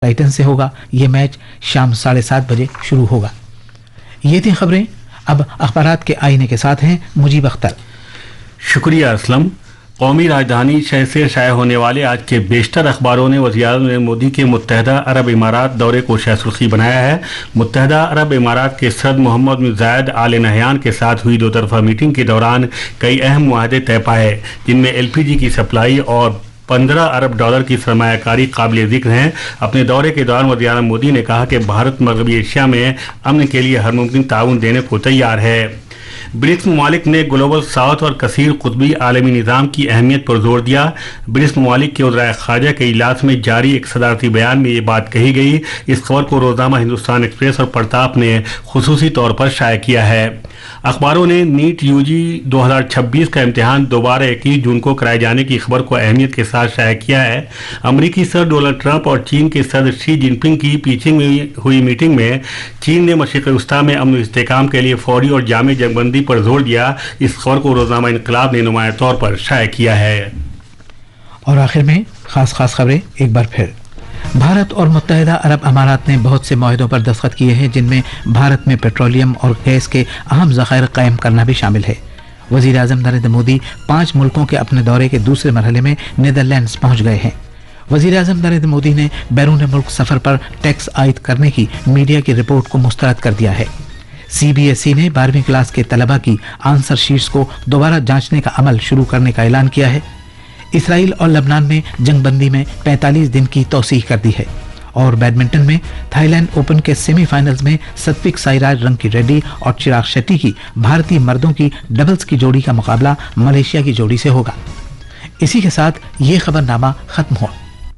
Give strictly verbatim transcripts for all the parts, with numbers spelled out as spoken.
Titan से होगा। ये मैच शाम साढ़े सात बजे शुरू होगा। ये थी खबरें। अब अखबारात के आईने के साथ हैं मुजीब अख्तर। शुक्रिया असलम। कौमी राजधानी शहर से शाया होने वाले आज के बेशतर अखबारों ने वज़ीर-ए-आज़म नरेंद्र मोदी के मुत्तहदा अरब इमारात दौरे को शाह सुर्खी बनाया है। मुत्तहदा अरब इमारात के सदर मोहम्मद बिन ज़ायद आल नहयान के साथ हुई दो तरफा मीटिंग के दौरान कई अहम मुआहदे तय पाए, जिनमें एल पी जी की सप्लाई और पंद्रह अरब डॉलर की सरमायाकारी काबिल जिक्र हैं। अपने दौरे के दौरान वज़ीर-ए-आज़म मोदी ने कहा कि भारत मगरबी एशिया में अमन के लिए हर मुमकिन ताउन देने को तैयार है। ब्रिक्स ममालिक ने ग्लोबल साउथ और कसीर कुतबी आलमी निज़ाम की अहमियत पर जोर दिया। ब्रिक्स ममालिक के वज़ीर ख़ारजा के इजलास में जारी एक सदारती बयान में ये बात कही गई। इस खबर को रोज़नामा हिंदुस्तान एक्सप्रेस और प्रताप ने खुसूसी तौर पर शाया किया है। अखबारों ने नीट यूजी दो हज़ार छब्बीस का इम्तिहान दोबारा इक्कीस जून को कराए जाने की खबर को अहमियत के साथ शाया किया है। अमरीकी सदर डोनाल्ड ट्रंप और चीन के सदर शी जिनपिंग की पीछे में हुई मीटिंग में चीन ने मशरिक़ वस्ता में अमन इस्तेहकाम के लिए फौरी और जामे जंगबंदी पर जोर दिया। इस खबर को रोज़नामा इनकलाब ने नुमाया तौर पर शाया किया है। और आखिर में खास खास खबरें एक बार फिर। भारत और मुत्तहदा अरब अमारात ने बहुत से मुआहदों पर दस्तखत किए हैं, जिनमें भारत में पेट्रोलियम और गैस के अहम ज़खायर कायम करना भी शामिल है। वज़ीर आज़म नरेंद्र मोदी पाँच मुल्कों के अपने दौरे के दूसरे मरहले में नीदरलैंड्स पहुंच गए हैं। वज़ीर आज़म नरेंद्र मोदी ने बैरून मुल्क सफ़र पर टैक्स आयद करने की मीडिया की रिपोर्ट को मुस्तरद कर दिया है। सी बी एस ई ने बारहवीं क्लास के तलबा की आंसर शीट्स को दोबारा जांचने का अमल शुरू करने का ऐलान किया है। इसराइल और लबनान ने जंगबंदी में पैंतालीस दिन की तौसीह कर दी है। और बैडमिंटन में थाईलैंड ओपन के सेमीफाइनल्स में सत्विक साईराज रंकी रेड्डी और चिराग शेट्टी की भारतीय मर्दों की डबल्स की जोड़ी का मुकाबला मलेशिया की जोड़ी से होगा। इसी के साथ ये खबरनामा खत्म हुआ।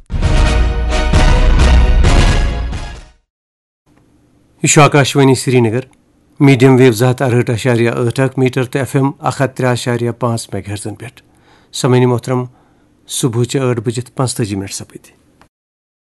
आकाशवाणी श्रीनगर मीडियम वेव ज़ात अरहठ अशारिया अठ मीटर तो एफ एम अख त्रे अशारिया पाँच मेगाहर्ट्ज़न पे। समयनी मोहतरम सुबह आठ बजे पंचतजी मिनट सपद।